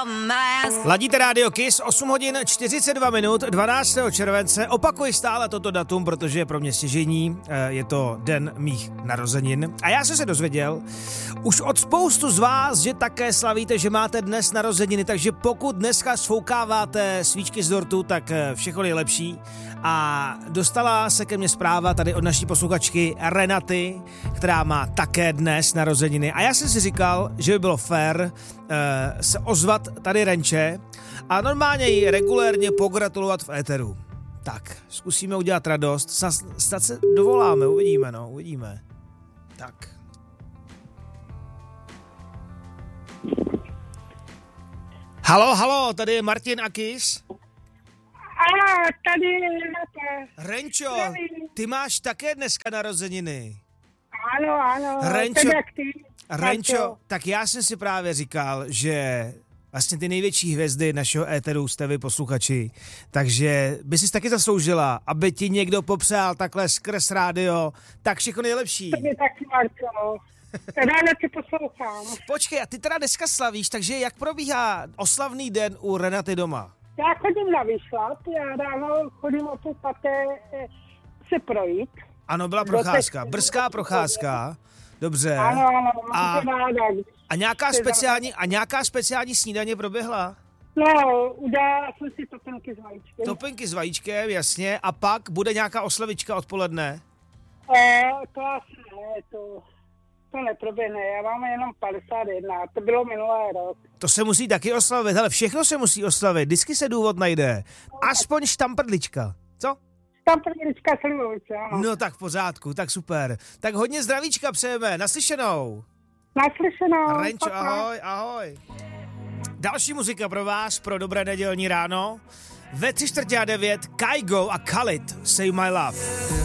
Ladíte rádio Kiss, 8 hodin 42 minut, 12. července. Opakuji stále toto datum, protože je pro mě stěžejní. Je to den mých narozenin. A já jsem se dozvěděl už od spoustu z vás, že také slavíte, že máte dnes narozeniny, takže pokud dneska sfoukáváte svíčky z dortu, tak všechno nejlepší. A dostala se ke mně zpráva tady od naší posluchačky Renaty, která má také dnes narozeniny. A já jsem si říkal, že by bylo fér se ozvat tady Renče a normálně jí regulérně pogratulovat v éteru. Tak, zkusíme udělat radost. Snad se dovoláme, uvidíme. Tak. Halo, tady je Martin a Kiss. A tady je Renata. Renčo, ty máš také dneska narozeniny. Ano. Renčo, tak já jsem si právě říkal, že vlastně ty největší hvězdy našeho éteru jste vy posluchači, takže by si taky zasloužila, aby ti někdo popřál takhle skrz rádio, tak všechno nejlepší. To je taky, Marko. Ráda tě poslouchám. Počkej, a ty teda dneska slavíš, takže jak probíhá oslavný den u Renaty doma? Já chodím na výšlap, já ráno chodím o 5:15 se projít. Ano, byla procházka, brzká procházka, dobře. Ano, A nějaká speciální snídaně proběhla? No, udělala jsem si topinky s vajíčkem. Topinky s vajíčkem, jasně, a pak bude nějaká oslavička odpoledne? To asi ne, to neproběhne, já mám jenom 51, to bylo minulý rok. To se musí taky oslavit, hele, všechno se musí oslavit, vždycky se důvod najde, aspoň štamprdlička, co? Štamprdlička slivovice, ano. No tak v pořádku, tak super, tak hodně zdravíčka přejeme, naslyšenou. Renčo, ahoj. Další muzika pro vás, pro dobré nedělní ráno, ve 8:45 Kygo a Khalid, Save My Love.